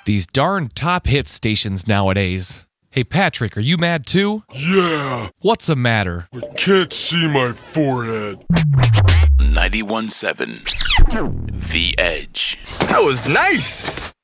These darn top hit stations nowadays. Hey, Patrick, are you mad too? Yeah. What's the matter? I can't see my forehead. 91.7 The Edge. That was nice.